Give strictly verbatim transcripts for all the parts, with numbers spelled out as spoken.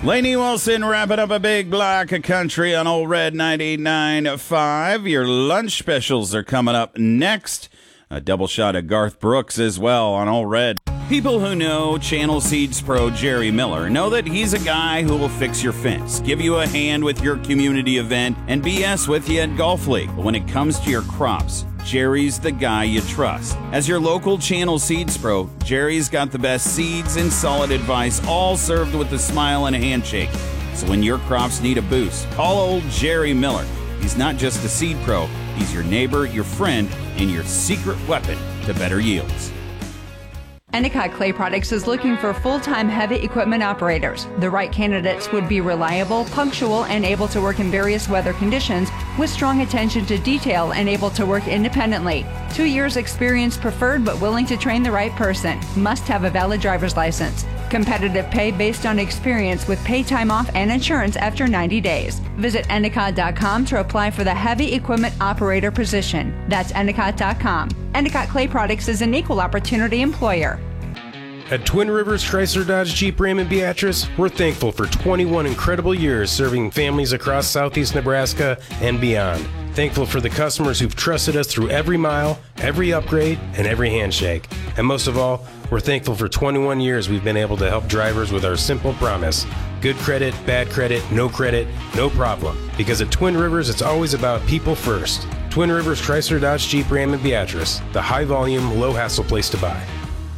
Lainey Wilson wrapping up a big block of country on Old Red ninety-nine point five. Your lunch specials are coming up next. A double shot of Garth Brooks as well on Old Red. People who know Channel Seeds Pro Jerry Miller know that he's a guy who will fix your fence, give you a hand with your community event, and B S with you at Golf League. But when it comes to your crops, Jerry's the guy you trust. As your local Channel Seeds Pro, Jerry's got the best seeds and solid advice, all served with a smile and a handshake. So when your crops need a boost, call old Jerry Miller. He's not just a seed pro, he's your neighbor, your friend, and your secret weapon to better yields. Endicott Clay Products is looking for full-time heavy equipment operators. The right candidates would be reliable, punctual, and able to work in various weather conditions with strong attention to detail and able to work independently. Two years experience preferred, but willing to train the right person. Must have a valid driver's license. Competitive pay based on experience with pay time off and insurance after ninety days. Visit Endicott dot com to apply for the heavy equipment operator position. That's Endicott dot com. Endicott Clay Products is an equal opportunity employer. At Twin Rivers Chrysler Dodge Jeep Ram in Beatrice, we're thankful for twenty-one incredible years serving families across southeast Nebraska and beyond. Thankful for the customers who've trusted us through every mile, every upgrade, and every handshake. And most of all, we're thankful for twenty-one years we've been able to help drivers with our simple promise. Good credit, bad credit, no credit, no problem. Because at Twin Rivers, it's always about people first. Twin Rivers Chrysler Dodge Jeep Ram in Beatrice, the high-volume, low-hassle place to buy.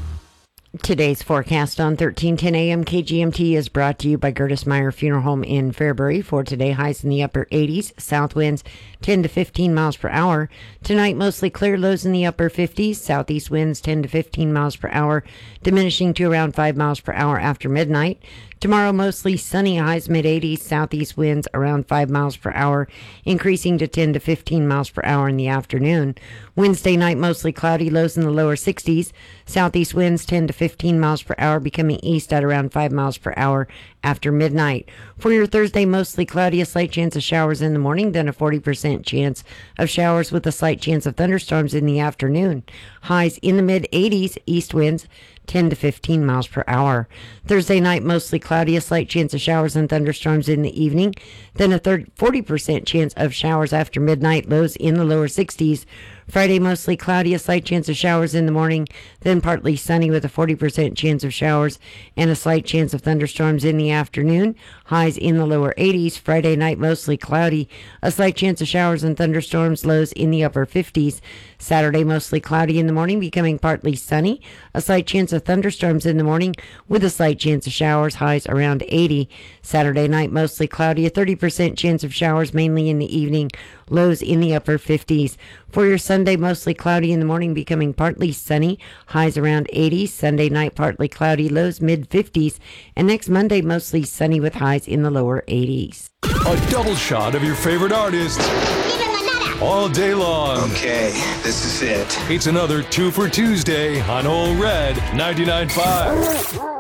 Today's forecast on thirteen ten a.m. K G M T is brought to you by Gertis Meyer Funeral Home in Fairbury. For today, highs in the upper eighties, south winds ten to fifteen miles per hour. Tonight, mostly clear, lows in the upper fifties, southeast winds ten to fifteen miles per hour, diminishing to around five miles per hour after midnight. Tomorrow, mostly sunny, highs mid-eighties, southeast winds around five miles per hour, increasing to ten to fifteen miles per hour in the afternoon. Wednesday night, mostly cloudy, lows in the lower sixties, southeast winds ten to fifteen miles per hour, becoming east at around five miles per hour after midnight. For your Thursday, mostly cloudy, a slight chance of showers in the morning, then a forty percent chance of showers with a slight chance of thunderstorms in the afternoon. Highs in the mid-eighties, east winds ten to fifteen miles per hour. Thursday night, mostly cloudy, a slight chance of showers and thunderstorms in the evening, then a forty percent chance of showers after midnight, lows in the lower sixties. Friday, mostly cloudy, a slight chance of showers in the morning, then partly sunny with a forty percent chance of showers and a slight chance of thunderstorms in the afternoon. Highs in the lower eighties. Friday night, mostly cloudy, a slight chance of showers and thunderstorms, lows in the upper fifties. Saturday, mostly cloudy in the morning, becoming partly sunny, a slight chance of thunderstorms in the morning with a slight chance of showers, highs around eighty. Saturday night, mostly cloudy, a thirty percent chance of showers mainly in the evening, lows in the upper fifties. For your Sunday, mostly cloudy in the morning, becoming partly sunny, highs around eighty. Sunday night, partly cloudy, lows mid-fifties. And next Monday, mostly sunny with highs in the lower eighties. A double shot of your favorite artist all day long. Okay, this is it. It's another Two for Tuesday on Old Red ninety-nine point five.